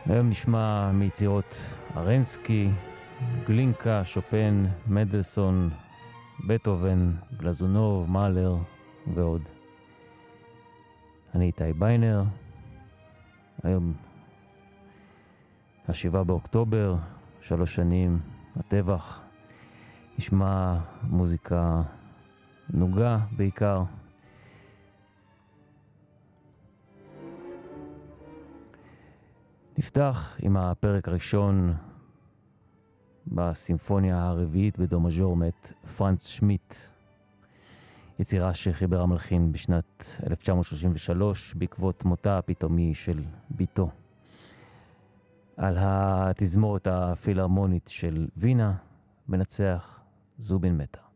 היום נשמע מיצירות ארנסקי, גלינקה, שופן, מנדלסון, בטהובן, גלזונוב, מאלר ועוד. אני איתי ביינר. היום 7 באוקטובר, 3 שנים הטבח. נשמע מוזיקה נוגה בעיקר. נפתח עם הפרק הראשון בסימפוניה הרביעית בדו מז'ור מאת פרנץ שמיט, יצירה שחיבר המלחין בשנת 1933 בעקבות מותה הפתאומי של ביתו. על התזמורת הפילהרמונית של וינה מנצח זובין מטה.